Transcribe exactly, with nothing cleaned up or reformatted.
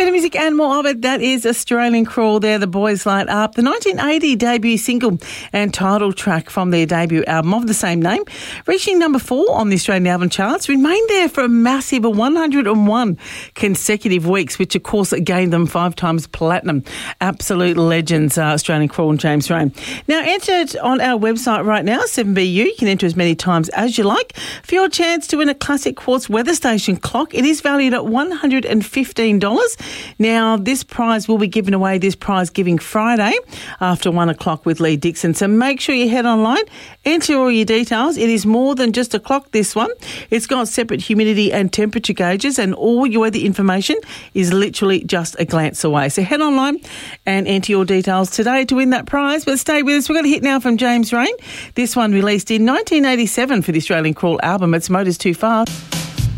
of music and more of it. That is Australian Crawl there, The Boys Light Up. The nineteen eighty debut single and title track from their debut album of the same name, reaching number four on the Australian album charts, remained there for a massive one hundred and one consecutive weeks, which of course gained them five times platinum. Absolute legends, uh, Australian Crawl and James Rain. Now, enter it on our website right now, seven B U. You can enter as many times as you like for your chance to win a classic quartz weather station clock. It is valued at one hundred fifteen dollars. Now, this prize will be given away this prize giving Friday after one o'clock with Lee Dixon. So make sure you head online, enter all your details. It is more than just a clock, this one. It's got separate humidity and temperature gauges, and all your weather information is literally just a glance away. So head online and enter your details today to win that prize. But stay with us. We're going to hit now from James Rain. This one released in nineteen eighty-seven for the Australian Crawl album. It's Motors Too Fast.